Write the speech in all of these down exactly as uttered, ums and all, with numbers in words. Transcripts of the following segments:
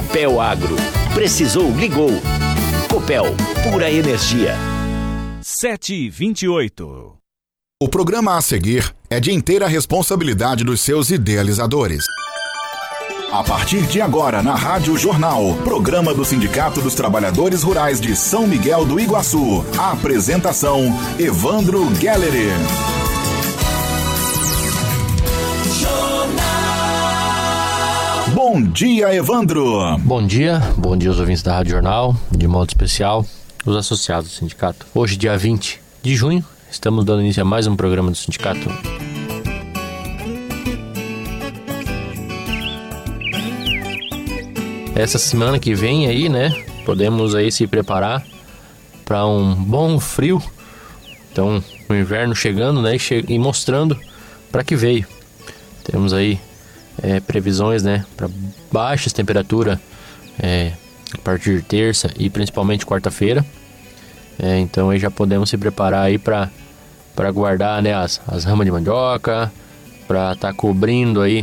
Copel Agro. Precisou, ligou. Copel, pura energia. sete e vinte e oito. O programa a seguir é de inteira responsabilidade dos seus idealizadores. A partir de agora, na Rádio Jornal, programa do Sindicato dos Trabalhadores Rurais de São Miguel do Iguaçu. A apresentação, Evandro Gelleri. Bom dia, Evandro. Bom dia, bom dia aos ouvintes da Rádio Jornal, de modo especial, os associados do sindicato. Hoje, dia vinte de junho, estamos dando início a mais um programa do sindicato. Essa semana que vem aí, né, podemos aí se preparar para um bom frio. Então, o inverno chegando, né, e, che- e mostrando para que veio. Temos aí É, previsões, né, para baixas temperaturas é, a partir de terça e principalmente quarta-feira. É, então aí já podemos se preparar aí para para guardar, né, as, as ramas de mandioca, para estar tá cobrindo aí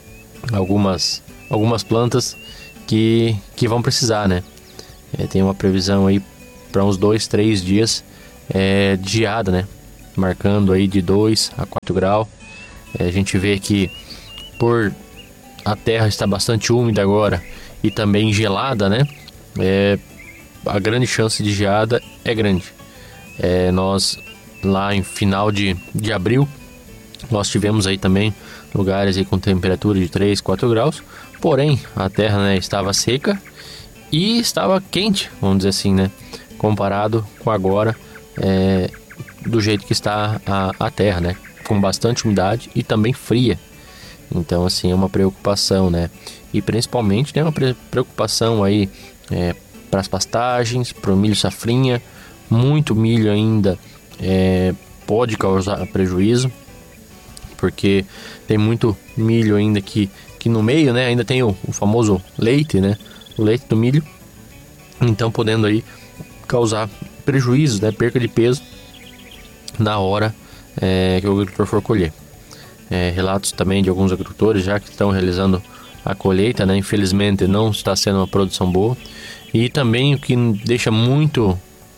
algumas algumas plantas que que vão precisar, né. É, tem uma previsão aí para uns dois, três dias é, de geada, né, marcando aí de dois a quatro graus. É, a gente vê que por a terra está bastante úmida agora e também gelada, né? É, a grande chance de geada é grande. É, nós lá em final de, de abril nós tivemos aí também lugares aí com temperatura de três, quatro graus. Porém a terra, né, estava seca e estava quente, vamos dizer assim, né? Comparado com agora, é, do jeito que está a, a terra, né? Com bastante umidade e também fria. Então, assim, é uma preocupação, né? E principalmente tem uma pre- preocupação aí é, para as pastagens, para o milho safrinha. Muito milho ainda é, pode causar prejuízo, porque tem muito milho ainda que, que no meio, né? Ainda tem o, o famoso leite, né? O leite do milho. Então, podendo aí causar prejuízo, né? Perca de peso na hora é, que o agricultor for colher. É, relatos também de alguns agricultores já que estão realizando a colheita, né? Infelizmente não está sendo uma produção boa. E também o que deixa muito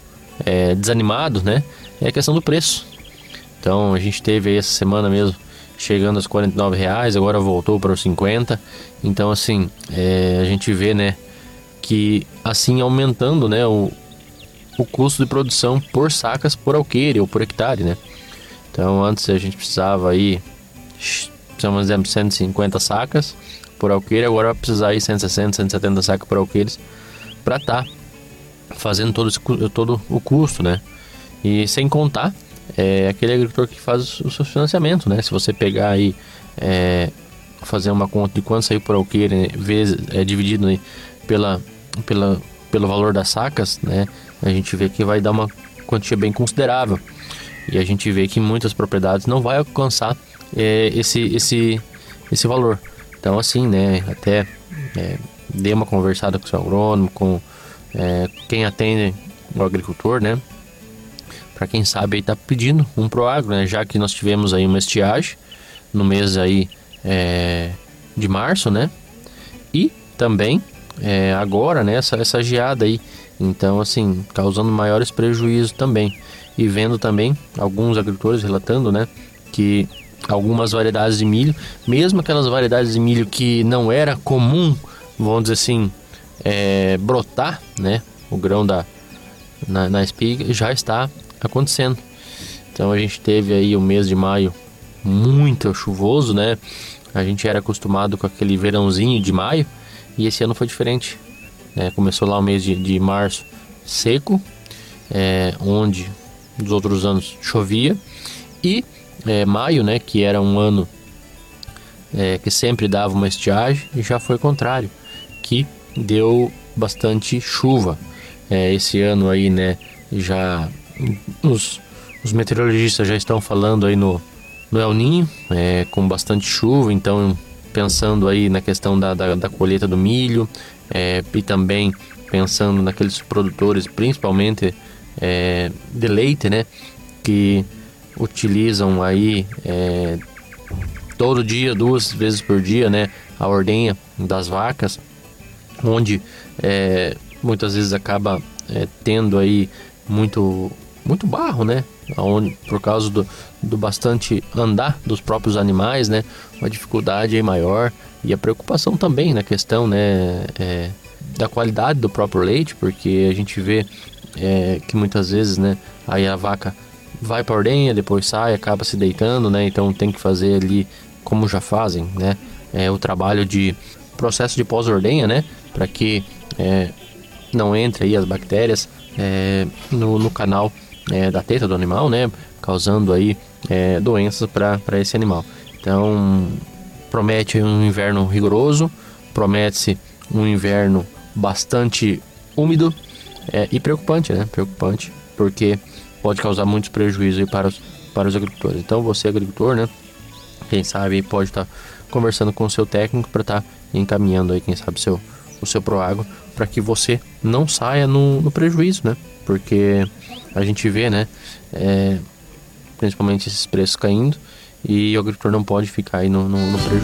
é, desanimado, né, é a questão do preço. Então a gente teve aí essa semana mesmo chegando aos quarenta e nove reais, agora voltou para os cinquenta. Então assim, é, a gente vê, né, que assim aumentando, né, o, o custo de produção por sacas por alqueire ou por hectare, né. Então antes a gente precisava aí, precisamos de cento e cinquenta sacas por alqueire, agora vai precisar aí cento e sessenta, cento e setenta sacas por alqueires para estar tá fazendo todo, esse, todo o custo, né? E sem contar é, aquele agricultor que faz o seu financiamento, né? Se você pegar aí, é, fazer uma conta de quanto saiu por alqueire, né, vezes, é, dividido aí pela, pela, pelo valor das sacas, né? A gente vê que vai dar uma quantia bem considerável. E a gente vê que muitas propriedades não vai alcançar é, esse, esse, esse valor. Então assim, né, até é, dê uma conversada com o seu agrônomo, com é, quem atende o agricultor, né, para quem sabe aí tá pedindo um Proagro, né, já que nós tivemos aí uma estiagem no mês aí é, de março, né, e também é, agora, né, essa, essa geada aí, então assim, causando maiores prejuízos também. E vendo também alguns agricultores relatando, né, que algumas variedades de milho, mesmo aquelas variedades de milho que não era comum, vamos dizer assim, é, brotar, né, o grão da, na, na espiga, já está acontecendo. Então a gente teve aí o mês de maio muito chuvoso, né, a gente era acostumado com aquele verãozinho de maio, e esse ano foi diferente, né? Começou lá o mês de, de março seco, é, onde dos outros anos chovia, e é, maio, né, que era um ano é, que sempre dava uma estiagem, e já foi o contrário, que deu bastante chuva. É, esse ano aí, né, já os, os meteorologistas já estão falando aí no, no El Niño, é, com bastante chuva, então pensando aí na questão da, da, da colheita do milho, é, e também pensando naqueles produtores, principalmente É, de leite, né, que utilizam aí é, todo dia, duas vezes por dia, né, a ordenha das vacas. onde é, muitas vezes acaba é, tendo aí muito, muito barro, né? Onde, por causa do, do bastante andar dos próprios animais, né? Uma dificuldade aí maior, e a preocupação também na questão, né? É, da qualidade do próprio leite, porque a gente vê é, que muitas vezes, né? Aí a vaca vai para a ordenha, depois sai, acaba se deitando, né? Então tem que fazer ali, como já fazem, né? É, o trabalho de processo de pós-ordenha, né? Para que é, não entre aí as bactérias é, no, no canal é, da teta do animal, né? Causando aí é, doenças para esse animal. Então promete um inverno rigoroso, promete-se um inverno bastante úmido é, e preocupante, né? Preocupante, porque pode causar muitos prejuízos aí para os, para os agricultores. Então você, agricultor, né? Quem sabe aí pode estar conversando com o seu técnico para estar encaminhando aí, quem sabe, seu, o seu Proagro, para que você não saia no, no prejuízo, né? Porque a gente vê, né? É, principalmente esses preços caindo, e o agricultor não pode ficar aí no, no, no prejuízo.